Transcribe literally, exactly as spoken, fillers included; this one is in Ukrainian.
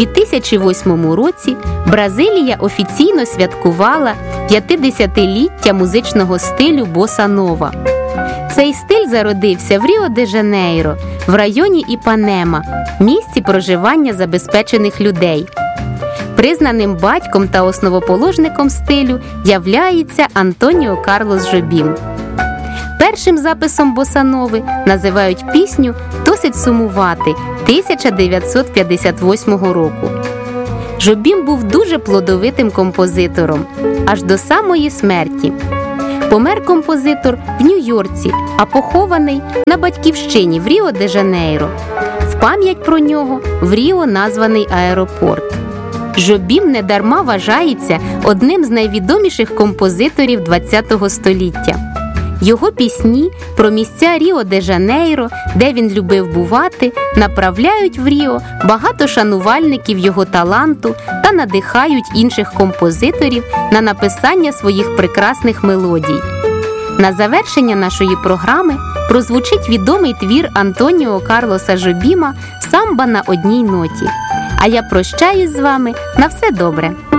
дві тисячі восьмому році Бразилія офіційно святкувала п'ятдесятиліття музичного стилю боса-нова. Цей стиль зародився в Ріо-де-Жанейро, в районі Іпанема, місці проживання забезпечених людей. Признаним батьком та основоположником стилю являється Антоніо Карлос Жобім. Першим записом боса-нови називають пісню «Досить сумувати» тисяча дев'ятсот п'ятдесят восьмого року. Жобім був дуже плодовитим композитором, аж до самої смерті. Помер композитор в Нью-Йорці, а похований на батьківщині в Ріо-де-Жанейро. В пам'ять про нього в Ріо названий аеропорт. Жобім недарма вважається одним з найвідоміших композиторів ХХ століття. Його пісні про місця Ріо-де-Жанейро, де він любив бувати, направляють в Ріо багато шанувальників його таланту та надихають інших композиторів на написання своїх прекрасних мелодій. На завершення нашої програми прозвучить відомий твір Антоніо Карлоса Жобіма «Самба на одній ноті». А я прощаюсь з вами. На все добре!